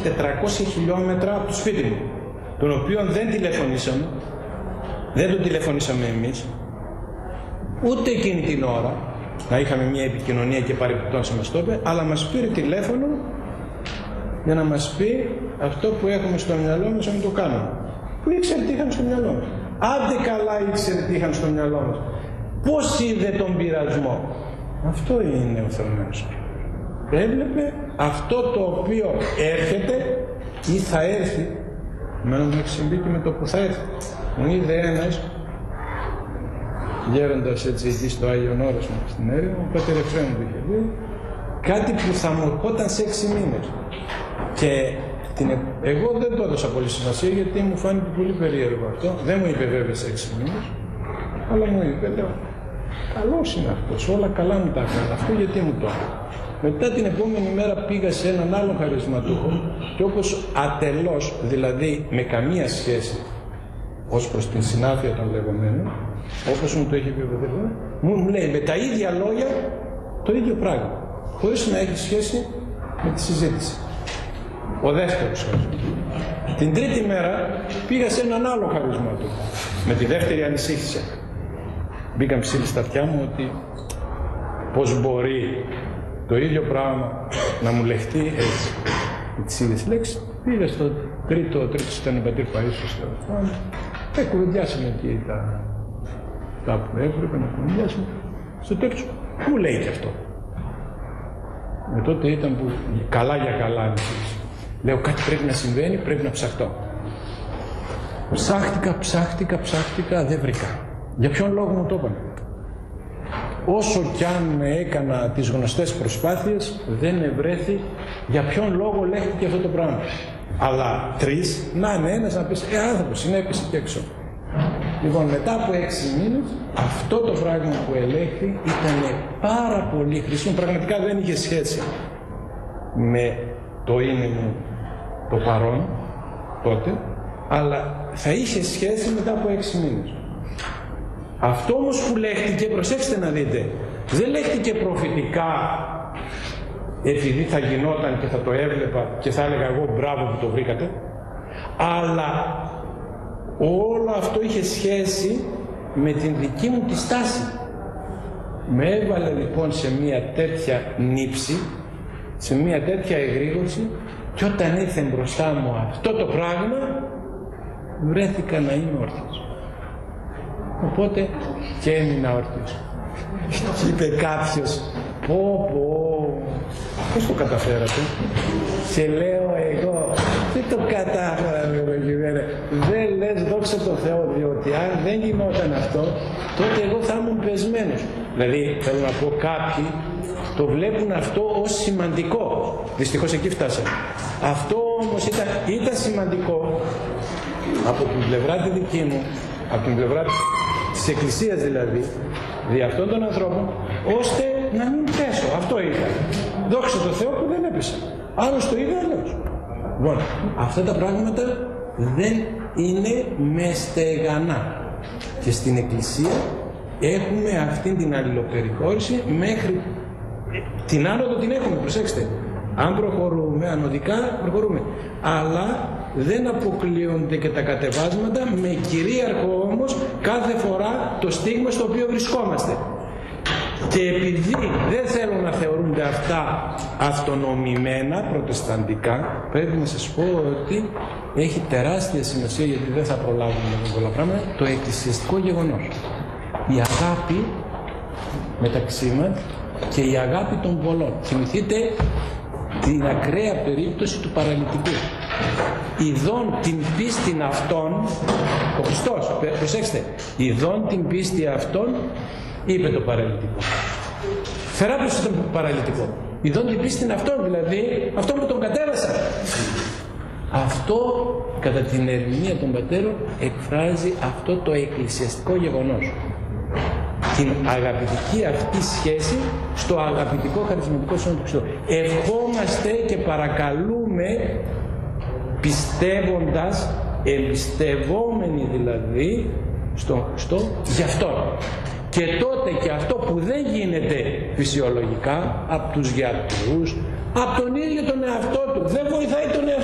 400 χιλιόμετρα από το σπίτι μου, τον οποίο δεν τον τηλεφωνήσαμε εμείς, ούτε εκείνη την ώρα, να είχαμε μια επικοινωνία και παρεμπιπτόντως μας το είπε, αλλά μας πήρε τηλέφωνο για να μας πει αυτό που έχουμε στο μυαλό μας να μην το κάνουμε. Που ήξερε τι είχαν στο μυαλό μας. Άντε καλά ήξερε τι είχαν στο μυαλό μας. Πώς είδε τον πειρασμό. Αυτό είναι ο θεωμένος. Έβλεπε αυτό το οποίο έρχεται ή θα έρθει. Εμένα μου έχει συμβεί και με το που θα έρθει. Μου είδε ένας γέροντας έτσι εκεί στο Άγιον Όρος μου στην Έρημο, ο Πατέρ Εφραίμ μου είχε δει, κάτι που θα μου ερχόταν σε 6 μήνες. Και εγώ δεν το έδωσα πολύ σημασία γιατί μου φάνηκε πολύ περίεργο αυτό. Δεν μου είπε βέβαια σε 6 μήνες, αλλά μου είπε, λέω, καλός είναι αυτός, όλα καλά μου τα έκανε. Αυτό γιατί μου το έκανε. Μετά την επόμενη μέρα πήγα σε έναν άλλον χαρισματούχο και όπως ατελώς, δηλαδή με καμία σχέση ως προς την συνάφεια των λεγόμενων, όπως μου το έχει πει ο Πατέρ, μου λέει με τα ίδια λόγια το ίδιο πράγμα, χωρίς να έχει σχέση με τη συζήτηση. Ο δεύτερος. Την τρίτη μέρα πήγα σε έναν άλλο χαρισματούχο. Με τη δεύτερη ανησύχησα. Μπήκαν ψήλοι στα αυτιά μου ότι πώς μπορεί το ίδιο πράγμα να μου λεχτεί έτσι. Με τις ίδιες λέξεις. Πήγα στο τρίτο ήταν ο Πατήρ Παΐσιος στο φόνο. Κουβεντιάσαμε εκεί τα που έπρεπε να κουβεντιάσουμε. Στο τέλος μου λέει και αυτό. Με τότε ήταν που καλά για καλά ανησύχησα. Λέω κάτι πρέπει να συμβαίνει, πρέπει να ψαχτώ. Ψάχτηκα, δεν βρήκα. Για ποιον λόγο μου το είπαν. Όσο κι αν έκανα τις γνωστές προσπάθειες, δεν ευρέθη για ποιον λόγο λέχθηκε αυτό το πράγμα. Αλλά 3, να είναι ένας να πεις, άνθρωπος συνέπεισε και έξω. Λοιπόν, μετά από 6 μήνες, αυτό το πράγμα που ελέγχθη ήταν πάρα πολύ χρήσιμο. Πραγματικά δεν είχε σχέση με το είναι μου το παρόν τότε, αλλά θα είχε σχέση μετά από 6 μήνες. Αυτό όμως που λέχτηκε, προσέξτε να δείτε, δεν λέχτηκε προφητικά επειδή θα γινόταν και θα το έβλεπα και θα έλεγα εγώ μπράβο που το βρήκατε, αλλά όλο αυτό είχε σχέση με την δική μου τη στάση. Με έβαλε λοιπόν σε μια τέτοια νύψη, σε μια τέτοια εγρήγορση, και όταν ήρθε μπροστά μου αυτό το πράγμα, βρέθηκα να είμαι όρθιος. Οπότε και έμεινα όρθιος. Είπε κάποιος, πώς το καταφέρατε? Και λέω εγώ, δεν το κατάφερα, δεν λες δόξα τω Θεώ, διότι αν δεν γινόταν αυτό, τότε εγώ θα ήμουν πεσμένος. Δηλαδή, θέλω να πω, κάποιοι το βλέπουν αυτό ως σημαντικό. Δυστυχώς εκεί φτάσαμε. Αυτό όμως ήταν σημαντικό από την πλευρά τη δική μου, από την πλευρά της Εκκλησίας δηλαδή, δι' αυτών των ανθρώπων, ώστε να μην πέσω. Αυτό ήταν. Δόξα τω Θεώ που δεν έπεσα. Άλλος το είδε, άλλος. Λοιπόν, αυτά τα πράγματα δεν είναι με στεγανά. Και στην Εκκλησία έχουμε αυτή την αλληλοπεριχώρηση μέχρι την άνοδο την έχουμε, προσέξτε. Αν προχωρούμε, ανωδικά προχωρούμε. Αλλά δεν αποκλείονται και τα κατεβάσματα, με κυρίαρχο όμως κάθε φορά το στίγμα στο οποίο βρισκόμαστε. Και επειδή δεν θέλουν να θεωρούνται αυτά αυτονομημένα, προτεσταντικά, πρέπει να σας πω ότι έχει τεράστια σημασία, γιατί δεν θα προλάβουμε με πολλά πράγματα, το εκκλησιαστικό γεγονός. Η αγάπη μεταξύ μας και η αγάπη των πολλών. Θυμηθείτε την ακραία περίπτωση του παραλυτικού. Ειδών την πίστη αυτών, ο Χριστός, προσέξτε, ειδών την πίστη αυτών, είπε το παραλυτικό. Θεράπευσε τον παραλυτικό. Ειδών την πίστη αυτών, δηλαδή αυτό που τον κατέβασα. Αυτό κατά την ερμηνεία των πατέρων εκφράζει αυτό το εκκλησιαστικό γεγονός. Την αγαπητική αυτή σχέση στο αγαπητικό χαρισματικό σώμα του Χριστού. Ευχόμαστε και παρακαλούμε, πιστεύοντας, εμπιστευόμενοι δηλαδή στον Χριστό γι' αυτό. Και τότε και αυτό που δεν γίνεται φυσιολογικά από τους γιατρούς, από τον ίδιο τον εαυτό του, δεν βοηθάει τον εαυτό